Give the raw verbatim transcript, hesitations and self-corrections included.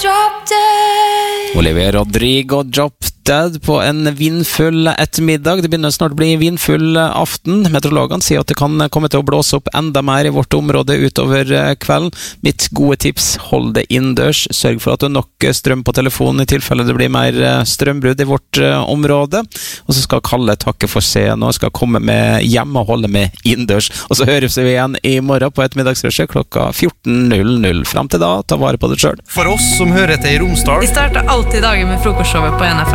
drop dead. Olivia Rodrigo Drop Dead på en vindfull ettermiddag. Det begynner snart å bli vindfull aften. Meteorologene sier at det kan komme til å blåse opp enda mer i vårt område utover kvelden. Mitt gode tips, hold det innendørs. Sørg for at du har nok strøm på telefonen i tilfelle det blir mer strømbrudd i vårt område. Og så skal Kalle takke for seg nå, skal komme med hjem og holde med innendørs. Og så høres vi igjen i morgen på ettermiddagsrushet klokka fjorten null null. Frem til da, ta vare på det selv. For oss som hører til i Romsdal. Vi starter alltid dagen med frokostshowet på N F M.